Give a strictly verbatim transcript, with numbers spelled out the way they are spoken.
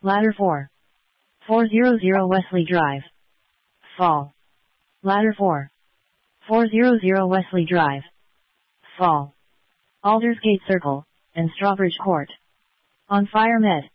Ladder four. four hundred Wesley Drive. Fall. Ladder four. four hundred Wesley Drive. Fall. Aldersgate Circle, and Strawbridge Court. On Fire Med.